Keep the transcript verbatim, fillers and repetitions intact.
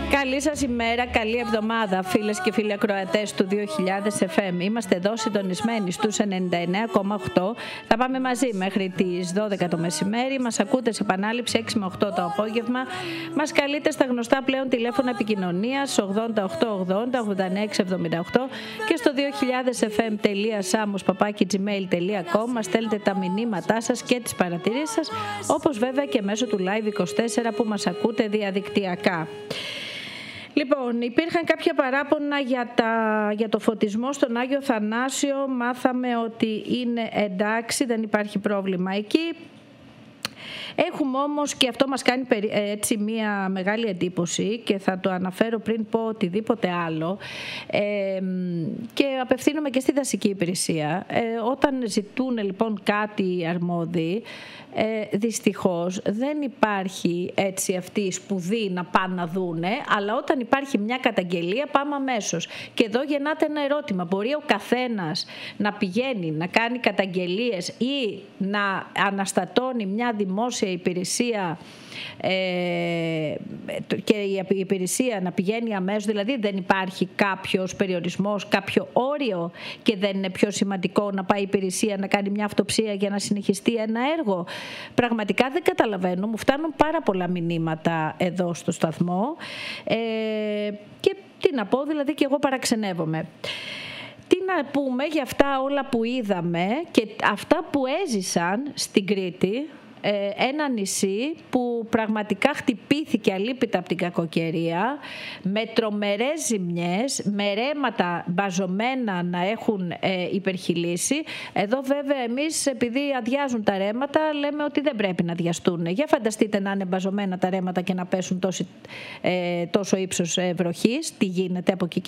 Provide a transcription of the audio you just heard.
Καλή σας ημέρα, καλή εβδομάδα φίλες και φίλοι ακροατές του δύο χιλιάδες εφ εμ. Είμαστε εδώ συντονισμένοι στους ενενήντα εννέα κόμμα οκτώ. Θα πάμε μαζί μέχρι τις δώδεκα το μεσημέρι. Μας ακούτε σε επανάληψη έξι με οκτώ το απόγευμα. Μας καλείτε στα γνωστά πλέον τηλέφωνα επικοινωνίας ογδόντα οκτώ ογδόντα ογδόντα εννέα εξακόσια εβδομήντα οκτώ και στο δύο χιλιάδες εφ εμ τελεία samos παπάκι τζι μέιλ τελεία κομ. Μας στέλνετε τα μηνύματά σας και τις παρατηρήσεις σας, όπως βέβαια και μέσω του Live είκοσι τέσσερα που μας ακούτε διαδικτυακά. Λοιπόν, υπήρχαν κάποια παράπονα για, τα, για το φωτισμό στον Άγιο Θανάσιο. Μάθαμε ότι είναι εντάξει, δεν υπάρχει πρόβλημα εκεί. Έχουμε όμως, και αυτό μας κάνει έτσι μια μεγάλη εντύπωση και θα το αναφέρω πριν πω οτιδήποτε άλλο, ε, και απευθύνομαι και στη δασική υπηρεσία. Ε, όταν ζητούν λοιπόν κάτι αρμόδιοι, ε, δυστυχώς δεν υπάρχει έτσι αυτή η σπουδή να πάνε να δούνε, αλλά όταν υπάρχει μια καταγγελία πάμε αμέσως. Και εδώ γεννάται ένα ερώτημα. Μπορεί ο καθένας να πηγαίνει να κάνει καταγγελίες ή να αναστατώνει μια δημόσια υπηρεσία ε, και η υπηρεσία να πηγαίνει αμέσως, δηλαδή δεν υπάρχει κάποιος περιορισμός, κάποιο όριο, και δεν είναι πιο σημαντικό να πάει η υπηρεσία να κάνει μια αυτοψία για να συνεχιστεί ένα έργο? Πραγματικά δεν καταλαβαίνω, μου φτάνουν πάρα πολλά μηνύματα εδώ στο σταθμό ε, και τι να πω, δηλαδή και εγώ παραξενεύομαι. Τι να πούμε για αυτά όλα που είδαμε και αυτά που έζησαν στην Κρήτη, ένα νησί που πραγματικά χτυπήθηκε αλίπητα από την κακοκαιρία, με τρομερές ζημιές, με ρέματα μπαζωμένα να έχουν ε, υπερχειλήσει. Εδώ βέβαια εμείς, επειδή αδειάζουν τα ρέματα, λέμε ότι δεν πρέπει να αδειαστούν. Για φανταστείτε να είναι μπαζωμένα τα ρέματα και να πέσουν τόσο, ε, τόσο ύψος βροχής, τι γίνεται από εκεί